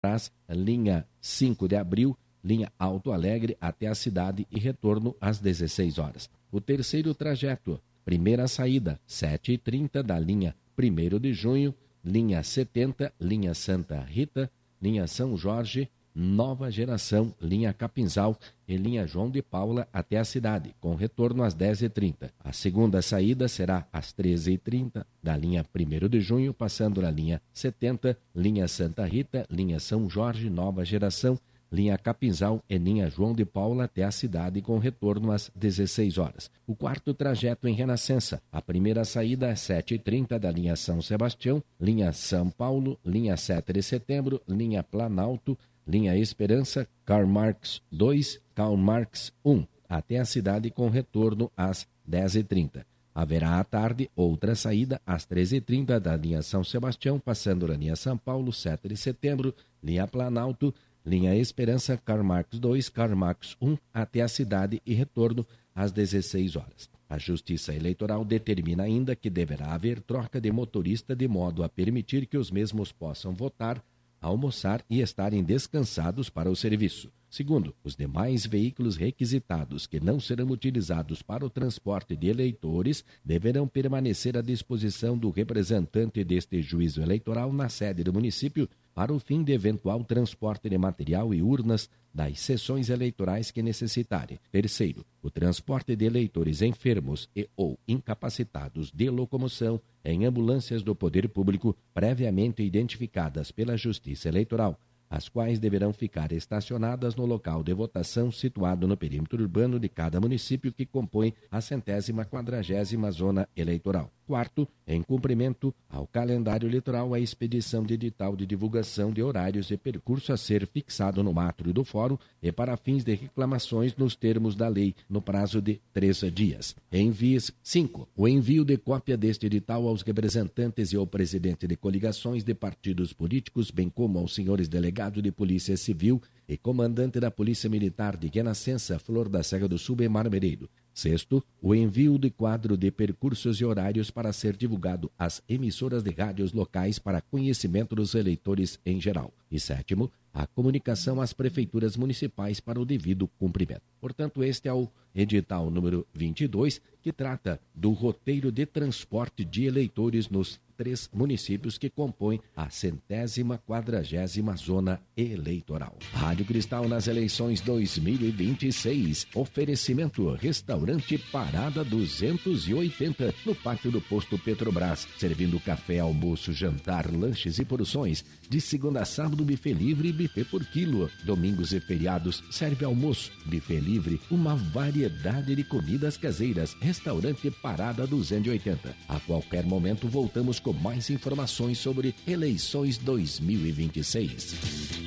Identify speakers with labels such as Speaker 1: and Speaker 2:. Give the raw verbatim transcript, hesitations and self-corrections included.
Speaker 1: linha cinco de abril, linha Alto Alegre até a cidade e retorno às dezesseis horas. O terceiro trajeto, primeira saída, sete e trinta da linha primeiro de junho, linha setenta, linha Santa Rita, linha São Jorge, Nova Geração, linha Capinzal e linha João de Paula até a cidade, com retorno às dez e trinta. A segunda saída será às treze e trinta da linha primeiro de junho, passando na linha setenta, linha Santa Rita, linha São Jorge, Nova Geração, linha Capinzal e linha João de Paula até a cidade, com retorno às dezesseis horas. O quarto trajeto em Renascença. A primeira saída é sete e trinta da linha São Sebastião, linha São Paulo, linha sete de setembro, linha Planalto, linha Esperança, Karl Marx dois, Karl Marx um, até a cidade, com retorno às dez e trinta. Haverá à tarde outra saída às treze e trinta da linha São Sebastião, passando na linha São Paulo, sete de setembro, linha Planalto, linha Esperança, Karl Marx dois, Karl Marx um, até a cidade e retorno às dezesseis horas. A Justiça Eleitoral determina ainda que deverá haver troca de motorista de modo a permitir que os mesmos possam votar, almoçar e estarem descansados para o serviço. Segundo, os demais veículos requisitados que não serão utilizados para o transporte de eleitores deverão permanecer à disposição do representante deste juízo eleitoral na sede do município para o fim de eventual transporte de material e urnas das sessões eleitorais que necessitarem. Terceiro, o transporte de eleitores enfermos e ou incapacitados de locomoção em ambulâncias do poder público previamente identificadas pela Justiça Eleitoral, as quais deverão ficar estacionadas no local de votação situado no perímetro urbano de cada município que compõe a centésima quadragésima zona eleitoral. Quarto, em cumprimento ao calendário eleitoral, a expedição de edital de divulgação de horários e percurso a ser fixado no átrio do fórum e para fins de reclamações nos termos da lei, no prazo de três dias. Envies. Cinco. O envio de cópia deste edital aos representantes e ao presidente de coligações de partidos políticos, bem como aos senhores delegados de Polícia Civil e comandante da Polícia Militar de Renascença, Flor da Serra do Sul e Marmereiro. Sexto, o envio de quadro de percursos e horários para ser divulgado às emissoras de rádios locais para conhecimento dos eleitores em geral. E sétimo, a comunicação às prefeituras municipais para o devido cumprimento. Portanto, este é o edital número vinte e dois, que trata do roteiro de transporte de eleitores nos três municípios que compõem a centésima quadragésima zona eleitoral. Rádio Cristal nas eleições dois mil e vinte e seis. Oferecimento Restaurante Parada duzentos e oitenta, no pátio do posto Petrobras, servindo café, almoço, jantar, lanches e porções. De segunda a sábado, buffet livre e buffet por quilo. Domingos e feriados, serve almoço, buffet livre, uma variedade de comidas caseiras. Restaurante Parada duzentos e oitenta. A qualquer momento voltamos com mais informações sobre eleições dois mil e vinte e seis.